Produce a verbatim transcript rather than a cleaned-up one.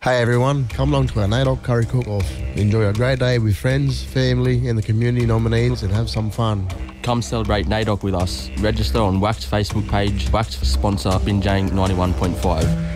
Hey everyone, come along to our N A I D O C Curry Cook-Off. Enjoy a great day with friends, family and the community nominees and have some fun. Come celebrate N A I D O C with us. Register on W A C's Facebook page. W A C sponsor Binjang ninety-one point five.